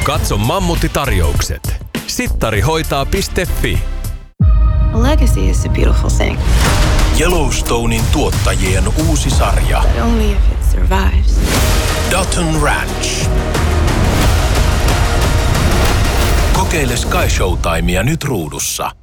Katso Mammutti-tarjoukset. Sittarihoitaa.fi. A legacy is a beautiful thing. Yellowstonein tuottajien uusi sarja. But only if it survives. Dutton Ranch. Kokeile Sky Showtimea nyt ruudussa.